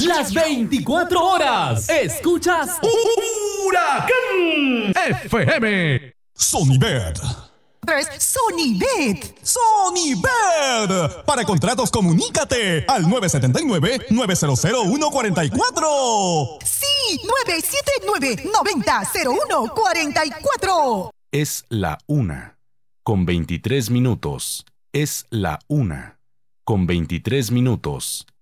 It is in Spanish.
las 24 horas. Escuchas Huracán FM. Sonibet. Es Sonibet. Sonibet. Para contratos, comunícate al 979-900-144. Sí, 979-90-0144. Es la 1:23. Es la 1:23.